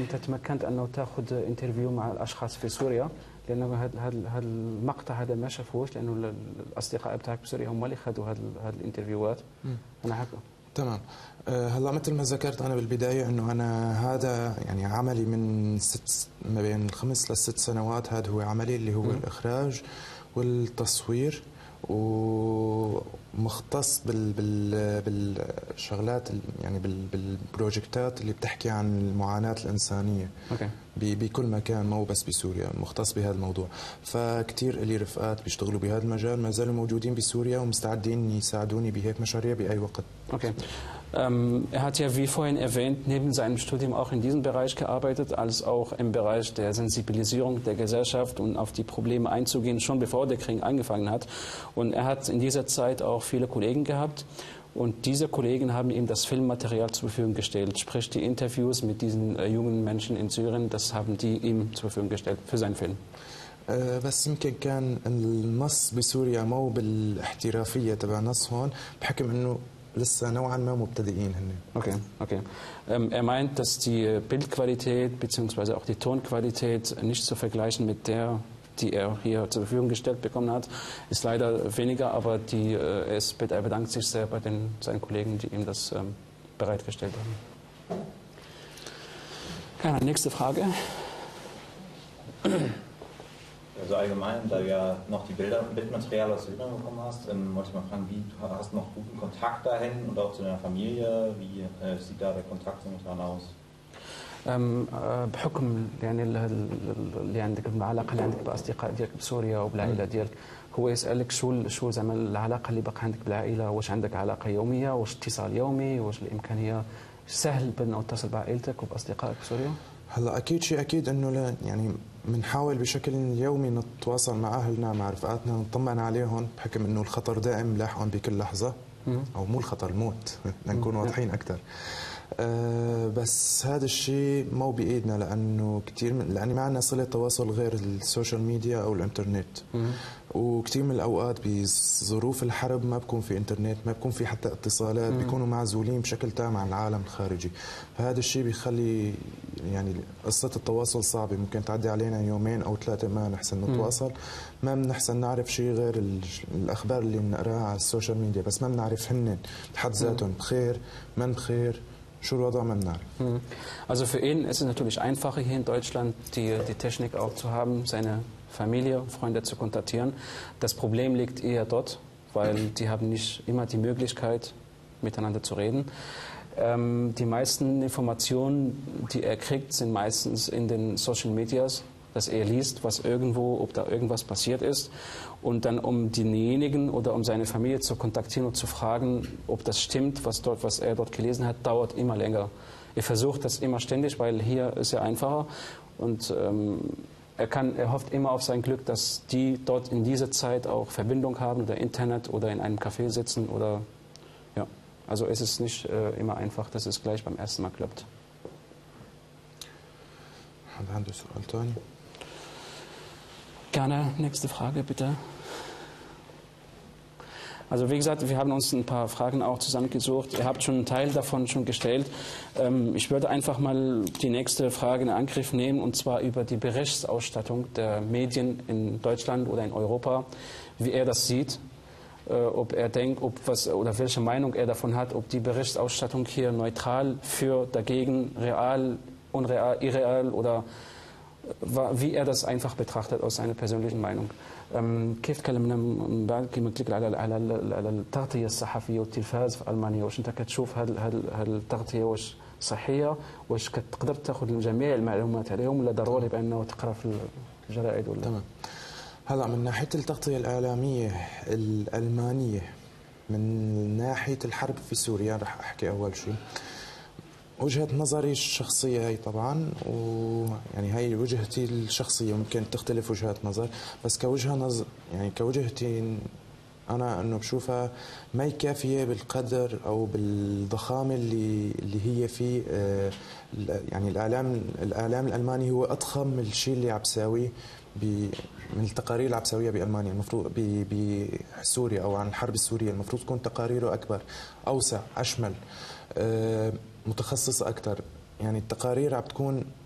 أنت تمكنت أنه تأخذ انترفيو مع الأشخاص في سوريا، لأنه هذا المقطع هذا ما شافوش، لأنه الأصدقاء بتاعك بسوريا هم اللي خذوا هذه الانترفيوهات. أنا حكوا. تمام. هلا مثل ما ذكرت أنا بالبداية إنه أنا هذا يعني عملي من ما بين 5 ل6 سنوات. هذا هو عملي اللي هو الإخراج والتصوير، ومختص بالشغلات يعني بالبروجكتات اللي بتحكي عن المعاناة الإنسانية. أوكي. بكل مكان، مو بس بسوريا، مختص بهذا الموضوع. فكتير لي رفقات بيشتغلوا بهذا المجال ما زالوا موجودين بسوريا ومستعدين يساعدوني بهيك مشاريع بأي وقت. Okay. Er hat ja, wie vorhin erwähnt, neben seinem Studium auch in diesem Bereich gearbeitet, als auch im Bereich der Sensibilisierung der Gesellschaft und auf die Probleme einzugehen, schon bevor der Krieg angefangen hat. Und er hat in dieser Zeit auch viele Kollegen gehabt. Und diese Kollegen haben ihm das Filmmaterial zur Verfügung gestellt, sprich die Interviews mit diesen jungen Menschen in Syrien, das haben die ihm zur Verfügung gestellt für seinen Film. بس يمكن كان النص بسوريا مو بالاحترافية تبع نص هون، بحكم انه لسه نوعا ما مبتدئين هن. Okay, okay. Er meint, dass die Bildqualität bzw. auch die Tonqualität nicht zu vergleichen mit der, die er hier zur Verfügung gestellt bekommen hat, ist leider weniger, aber er bedankt sich sehr bei seinen Kollegen, die ihm das bereitgestellt haben. Ja, nächste Frage. Also allgemein, da du ja noch die Bildmaterial aus Syrien bekommen hast, wollte ich mal fragen, wie du hast noch guten Kontakt dahin und auch zu deiner Familie, wie sieht da der Kontakt momentan aus? بحكم يعني اللي عندك العلاقه اللي عندك باصدقاء ديالك بسوريا وبالعائله ديالك، هو يسالك شو زعما العلاقه اللي باقي عندك بالعائله، واش عندك علاقه يوميه، واش اتصال يومي، واش الامكانيه سهل بان تتصل بعائلتك وباصدقائك بسوريا؟ هلا اكيد شيء اكيد انه لا يعني بنحاول بشكل يومي نتواصل مع اهلنا مع رفقاتنا نطمن عليهم، بحكم انه الخطر دائم لاحقهم بكل لحظه، او مو الخطر، الموت لنكون واضحين اكثر. بس هذا الشيء مو بايدنا، لانه لاني ما عندنا صله تواصل غير السوشيال ميديا او الانترنت. وكثير من الاوقات بظروف الحرب ما بكون في انترنت، ما بكون في حتى اتصالات، بيكونوا معزولين بشكل تام عن العالم الخارجي. فهذا الشيء بيخلي يعني قصه التواصل صعبه، ممكن تعدي علينا يومين او 3 ما نحسن نتواصل، ما بنحسن نعرف شيء غير الاخبار اللي بنقراها على السوشيال ميديا، بس ما بنعرف هن بحد ذاتهم بخير من بخير. Also für ihn ist es natürlich einfacher, hier in Deutschland die Technik auch zu haben, seine Familie, Freunde zu kontaktieren. Das Problem liegt eher dort, weil die haben nicht immer die Möglichkeit, miteinander zu reden. Die meisten Informationen, die er kriegt, sind meistens in den Social Medias, dass er liest, was irgendwo, ob da irgendwas passiert ist. Und dann, um denjenigen oder um seine Familie zu kontaktieren und zu fragen, ob das stimmt, was er dort gelesen hat, dauert immer länger. Er versucht das immer ständig, weil hier ist er einfacher. Und er hofft immer auf sein Glück, dass die dort in dieser Zeit auch Verbindung haben oder Internet oder in einem Café sitzen oder ja. Also es ist nicht immer einfach, dass es gleich beim ersten Mal klappt. Gerne, nächste Frage bitte. Also wie gesagt, wir haben uns ein paar Fragen auch zusammengesucht. Ihr habt schon einen Teil davon schon gestellt. Ich würde einfach mal die nächste Frage in Angriff nehmen, und zwar über die Berichterstattung der Medien in Deutschland oder in Europa, wie er das sieht, ob er denkt, oder welche Meinung er davon hat, ob die Berichterstattung hier neutral, für, dagegen, real, unreal, irreal oder wie er das einfach betrachtet aus seiner persönlichen Meinung. كيف تكلمنا من بعد كما قلت لك على التغطيه الصحفيه والتلفاز في المانيا، واش انت كتشوف هذه التغطيه واش صحيه، واش كتقدر تاخذ جميع المعلومات عليهم، ولا ضروري بانه تقرا في الجرائد ولا؟ تمام. هلا من ناحيه التغطيه الاعلاميه الالمانيه، من ناحيه الحرب في سوريا رح احكي اول شيء. وجهة نظري الشخصية هي طبعا، ويعني هي وجهتي الشخصية، ممكن تختلف وجهات نظر، بس يعني كوجهتي أنا إنه بشوفها ما هي كافية بالقدر أو بالضخامة اللي هي في يعني الإعلام الألماني هو أضخم الشيء اللي عم بيساويه من التقارير اللي عم بيساويها بألمانيا. المفروض بسوريا أو عن الحرب السورية المفروض تكون تقاريره أكبر، أوسع، أشمل، متخصصة أكثر. يعني التقارير عم تكون